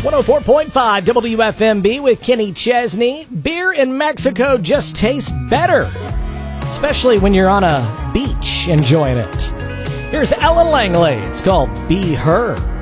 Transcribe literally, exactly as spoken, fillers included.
one oh four point five W F M B with Kenny Chesney. Beer in Mexico just tastes better, especially when you're on a beach enjoying it. Here's Ellen Langley. It's called Be Her.